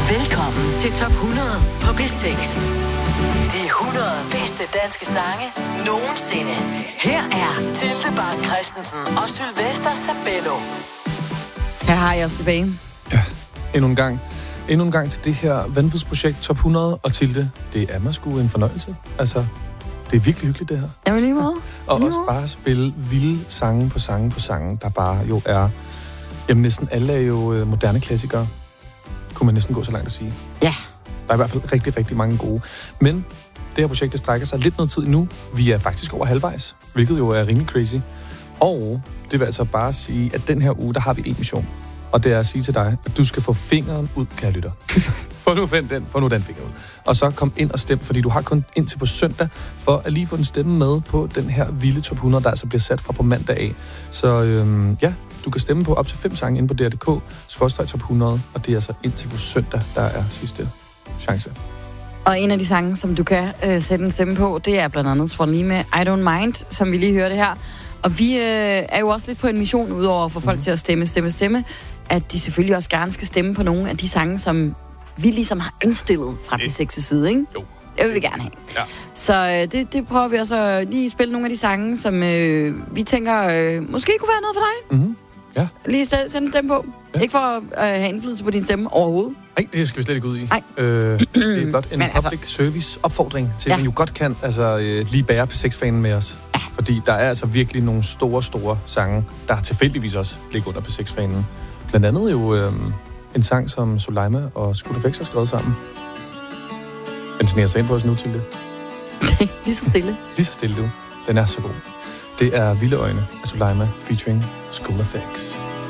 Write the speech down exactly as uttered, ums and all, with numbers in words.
Velkommen til top hundrede på P seks. De hundrede bedste danske sange nogensinde. Her er Tilde Bak Christensen og Sylvester Sabello. Her har jeg også tilbage. Ja, endnu en gang. Endnu en gang til det her vanvidsprojekt Top hundrede, og Tilde, det er mig sgu en fornøjelse. Altså, det er virkelig hyggeligt, det her. Jamen lige måde. Og lige også måde. bare spille vilde sange på sange på sange, der bare jo er... Jamen næsten alle er jo øh, moderne klassikere, kunne man næsten gå så langt at sige. Ja. Der er i hvert fald rigtig, rigtig mange gode. Men det her projekt, det strækker sig lidt noget tid endnu. Vi er faktisk over halvvejs, hvilket jo er rimelig crazy. Og det vil altså bare sige, at den her uge, der har vi en mission. Og det er at sige til dig, at du skal få fingeren ud, kære lytter. Få nu den, få nu den finger ud. Og så kom ind og stem, fordi du har kun indtil på søndag, for at lige få en stemme med på den her vilde top hundrede, der altså bliver sat fra på mandag af. Så øhm, ja, du kan stemme på op til fem sange inde på D R punktum d k, skråstreg top hundrede, og det er altså indtil på søndag, der er sidste chance. Og en af de sange, som du kan øh, sætte en stemme på, det er blandt andet Swan Lee med I Don't Mind, som vi lige hørte her. Og vi øh, er jo også lidt på en mission, udover at få folk mm. til at stemme, stemme, stemme, at de selvfølgelig også gerne skal stemme på nogle af de sange, som vi ligesom har indstillet fra P seks' side, ikke? Jo. Det vil vi gerne have. Ja. Så øh, det, det prøver vi også at lige spille nogle af de sange, som øh, vi tænker øh, måske kunne være noget for dig. Mm-hmm. Ja. Lige send en stemme på. Ja. Ikke for at øh, have indflydelse på din stemme overhovedet. Nej, det skal vi slet ikke ud i. Nej. Øh, det er blot en Men altså, public service opfordring til, ja. At man jo godt kan altså, øh, lige bære P seks-fanen med os. Ja. Fordi der er altså virkelig nogle store, store sange, der tilfældigvis også ligger under P seks-fanen. Blandt andet jo øh, en sang, som Soleima og Scooter Fx har skrevet sammen. Den sneer sig ind på os nu til det. Lige så stille. Lige så stille, du. Den er så god. Det er Vilde Øjne af Soleima featuring Scooter Fx.